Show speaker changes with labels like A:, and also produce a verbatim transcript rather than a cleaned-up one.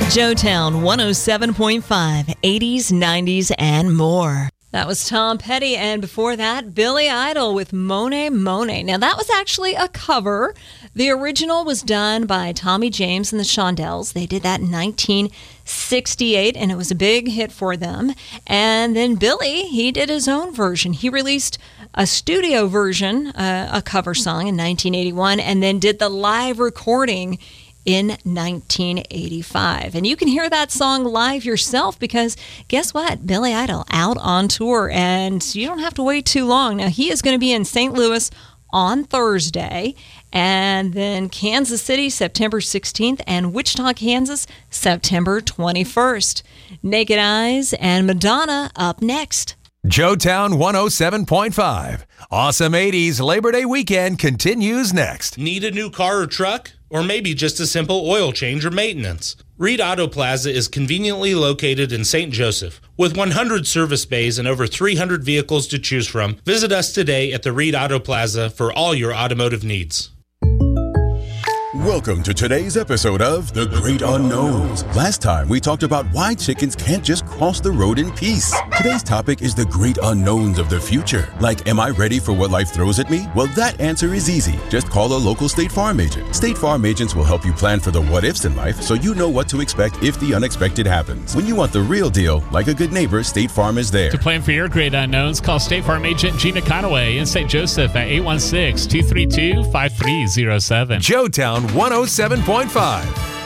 A: Joetown one oh seven point five, eighties, nineties, and more. That was Tom Petty, and before that, Billy Idol with Monet Monet. Now, that was actually a cover. The original was done by Tommy James and the Shondells. They did that in nineteen sixty-eight, and it was a big hit for them. And then Billy, he did his own version. He released a studio version, uh, a cover song in nineteen eighty-one, and then did the live recording in nineteen eighty-five. And you can hear that song live yourself because guess what? Billy Idol out on tour, and you don't have to wait too long. Now, he is going to be in Saint Louis on Thursday, and then Kansas City September sixteenth, and Wichita, Kansas September twenty-first. Naked Eyes and Madonna up next.
B: Joetown one oh seven point five. Awesome eighties Labor Day weekend continues next.
C: Need a new car or truck? Or maybe just a simple oil change or maintenance? Reed Auto Plaza is conveniently located in Saint Joseph. With one hundred service bays and over three hundred vehicles to choose from, visit us today at the Reed Auto Plaza for all your automotive needs.
D: Welcome to today's episode of The Great Unknowns. Last time we talked about why chickens can't just cross the road in peace. Today's topic is the great unknowns of the future. Like, am I ready for what life throws at me? Well, that answer is easy. Just call a local State Farm agent. State Farm agents will help you plan for the what-ifs in life so you know what to expect if the unexpected happens. When you want the real deal, like a good neighbor, State Farm is there.
E: To plan for your great unknowns, call State Farm agent Gina Conaway in Saint Joseph at eight one six, two three two, five three zero seven.
B: Joetown one oh seven point five.